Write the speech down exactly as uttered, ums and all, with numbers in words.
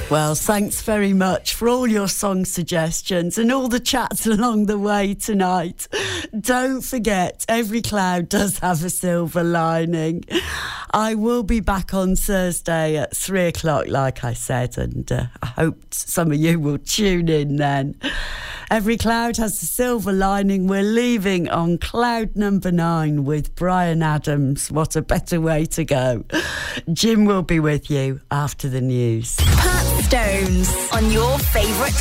Well, thanks very much for all your song suggestions and all the chats along the way tonight. Don't forget, every cloud does have a silver lining. I will be back on Thursday at three o'clock, like I said, and uh, I hope some of you will tune in then. Every cloud has a silver lining. We're leaving on cloud number nine with Bryan Adams. What a better way to go. Jim will be with you after the news. Pat Stones on your favourite